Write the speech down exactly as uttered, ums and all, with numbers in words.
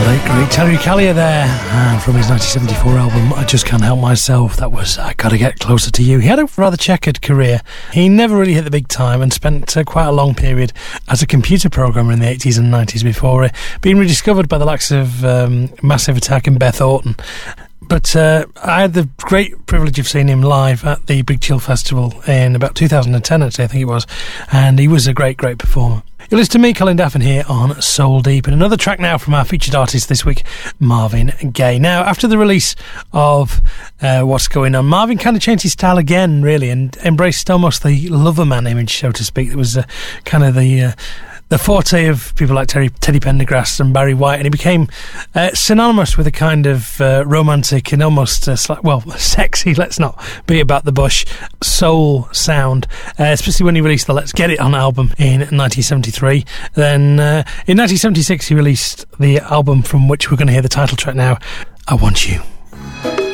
Great Terry Callier there, and from his nineteen seventy-four album I Just Can't Help Myself, that was I Gotta Get Closer to You. He had a rather checkered career. He never really hit the big time and spent uh, quite a long period as a computer programmer in the eighties and nineties before uh, being rediscovered by the likes of um, Massive Attack and Beth Orton. But uh, I had the great privilege of seeing him live at the Big Chill Festival in about two thousand ten, actually, I think it was, and he was a great, great performer. You'll listen to me, Colin Daffin, here on Soul Deep, and another track now from our featured artist this week, Marvin Gaye. Now, after the release of uh, What's Going On, Marvin kind of changed his style again, really, and embraced almost the Loverman image, so to speak. It was uh, kind of the... Uh, the forte of people like Terry, Teddy Pendergrass and Barry White, and he became uh, synonymous with a kind of uh, romantic and almost, uh, sli- well, sexy, let's not beat about the bush, soul sound, uh, especially when he released the Let's Get It On album in nineteen seventy-three. Then uh, in nineteen seventy-six he released the album from which we're going to hear the title track now, I Want You.